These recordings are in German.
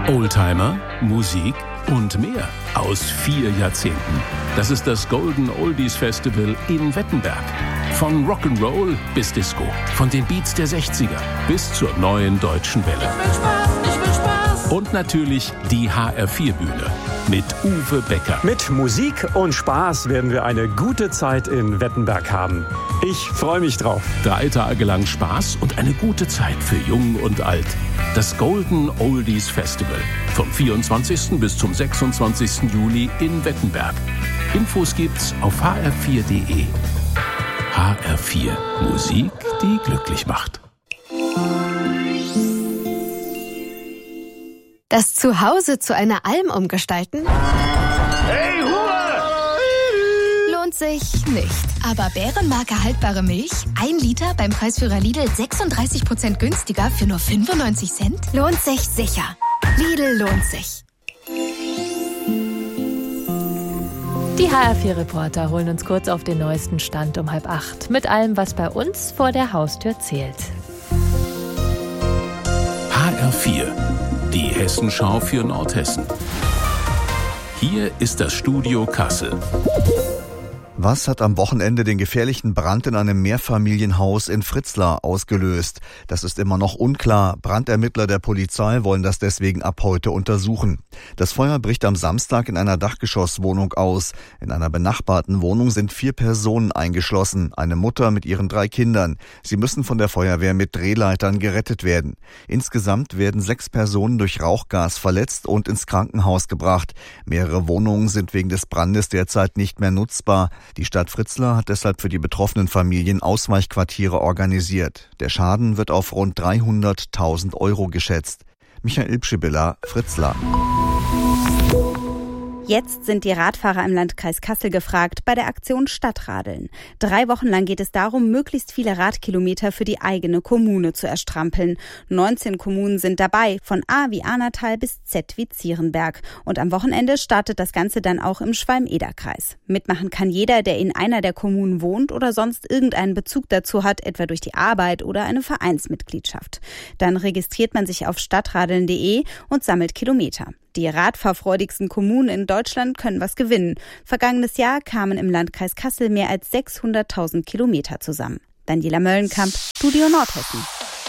Oldtimer, Musik und mehr aus 4 Jahrzehnten. Das ist das Golden Oldies Festival in Wettenberg. Von Rock'n'Roll bis Disco, von den Beats der 60er bis zur neuen deutschen Welle. Ich will Spaß. Und natürlich die HR4-Bühne mit Uwe Becker. Mit Musik und Spaß werden wir eine gute Zeit in Wettenberg haben. Ich freue mich drauf. 3 Tage lang Spaß und eine gute Zeit für Jung und Alt. Das Golden Oldies Festival. Vom 24. bis zum 26. Juli in Wettenberg. Infos gibt's auf hr4.de. HR4. Musik, die glücklich macht. Das Zuhause zu einer Alm umgestalten? Hey, Ruhe! Lohnt sich nicht. Aber Bärenmarke haltbare Milch, 1 Liter beim Preisführer Lidl 36% günstiger für nur 95 Cent? Lohnt sich sicher. Lidl lohnt sich. Die HR4-Reporter holen uns kurz auf den neuesten Stand um 7:30 mit allem, was bei uns vor der Haustür zählt. HR4, die Hessenschau für Nordhessen. Hier ist das Studio Kassel. Was hat am Wochenende den gefährlichen Brand in einem Mehrfamilienhaus in Fritzlar ausgelöst? Das ist immer noch unklar. Brandermittler der Polizei wollen das deswegen ab heute untersuchen. Das Feuer bricht am Samstag in einer Dachgeschosswohnung aus. In einer benachbarten Wohnung sind 4 Personen eingeschlossen, eine Mutter mit ihren 3 Kindern. Sie müssen von der Feuerwehr mit Drehleitern gerettet werden. Insgesamt werden 6 Personen durch Rauchgas verletzt und ins Krankenhaus gebracht. Mehrere Wohnungen sind wegen des Brandes derzeit nicht mehr nutzbar. Die Stadt Fritzlar hat deshalb für die betroffenen Familien Ausweichquartiere organisiert. Der Schaden wird auf rund 300.000 € geschätzt. Michael Pschibilla, Fritzlar. Jetzt sind die Radfahrer im Landkreis Kassel gefragt bei der Aktion Stadtradeln. 3 Wochen lang geht es darum, möglichst viele Radkilometer für die eigene Kommune zu erstrampeln. 19 Kommunen sind dabei, von A wie Ahnatal bis Z wie Zierenberg. Und am Wochenende startet das Ganze dann auch im Schwalm-Eder-Kreis. Mitmachen kann jeder, der in einer der Kommunen wohnt oder sonst irgendeinen Bezug dazu hat, etwa durch die Arbeit oder eine Vereinsmitgliedschaft. Dann registriert man sich auf stadtradeln.de und sammelt Kilometer. Die radfahrfreudigsten Kommunen in Deutschland können was gewinnen. Vergangenes Jahr kamen im Landkreis Kassel mehr als 600.000 Kilometer zusammen. Daniela Möllenkamp, Studio Nordhessen.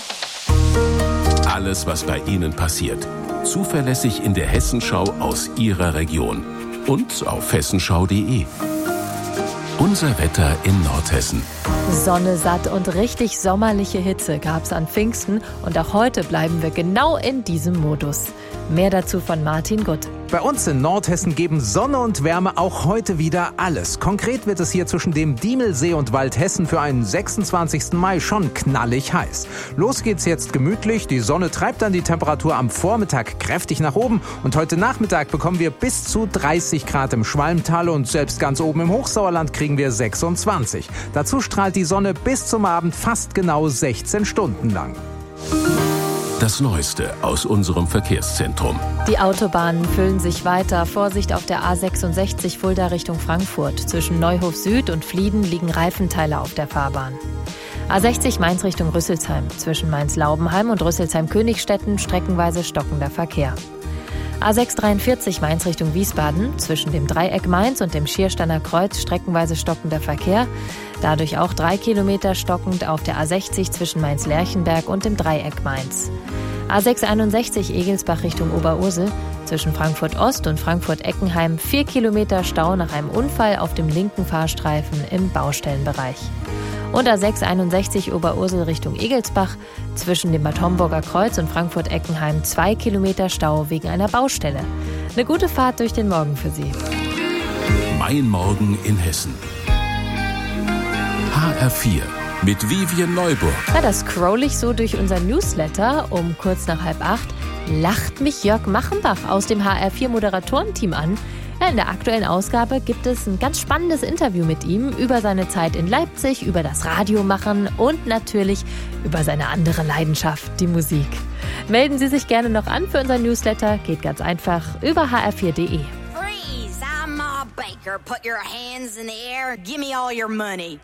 Alles, was bei Ihnen passiert. Zuverlässig in der Hessenschau aus Ihrer Region. Und auf hessenschau.de. Unser Wetter in Nordhessen. Sonne satt und richtig sommerliche Hitze gab's an Pfingsten und auch heute bleiben wir genau in diesem Modus. Mehr dazu von Martin Gutt. Bei uns in Nordhessen geben Sonne und Wärme auch heute wieder alles. Konkret wird es hier zwischen dem Diemelsee und Waldhessen für einen 26. Mai schon knallig heiß. Los geht's jetzt gemütlich. Die Sonne treibt dann die Temperatur am Vormittag kräftig nach oben. Und heute Nachmittag bekommen wir bis zu 30 Grad im Schwalmtal und selbst ganz oben im Hochsauerland kriegen wir 26. Dazu strahlt die Sonne bis zum Abend fast genau 16 Stunden lang. Das Neueste aus unserem Verkehrszentrum. Die Autobahnen füllen sich weiter. Vorsicht auf der A66 Fulda Richtung Frankfurt. Zwischen Neuhof Süd und Flieden liegen Reifenteile auf der Fahrbahn. A60 Mainz Richtung Rüsselsheim. Zwischen Mainz-Laubenheim und Rüsselsheim-Königstetten streckenweise stockender Verkehr. A643 Mainz Richtung Wiesbaden. Zwischen dem Dreieck Mainz und dem Schiersteiner Kreuz streckenweise stockender Verkehr. Dadurch auch 3 Kilometer stockend auf der A60 zwischen Mainz-Lerchenberg und dem Dreieck Mainz. A661 Egelsbach Richtung Oberursel. Zwischen Frankfurt Ost und Frankfurt-Eckenheim 4 Kilometer Stau nach einem Unfall auf dem linken Fahrstreifen im Baustellenbereich. Und A661 Oberursel Richtung Egelsbach. Zwischen dem Bad Homburger Kreuz und Frankfurt-Eckenheim 2 Kilometer Stau wegen einer Baustelle. Eine gute Fahrt durch den Morgen für Sie. Mein Morgen in Hessen. HR4 mit Vivian Neuburg. Ja, das scroll ich so durch unser Newsletter um kurz nach 7:30. Lacht mich Jörg Machenbach aus dem HR4-Moderatorenteam an. Ja, in der aktuellen Ausgabe gibt es ein ganz spannendes Interview mit ihm über seine Zeit in Leipzig, über das Radiomachen und natürlich über seine andere Leidenschaft, die Musik. Melden Sie sich gerne noch an für unser Newsletter. Geht ganz einfach über hr4.de. Freeze! I'm Ma Baker. Put your hands in the air. Give me all your money.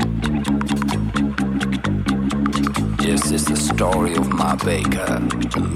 This is the story of Ma Baker.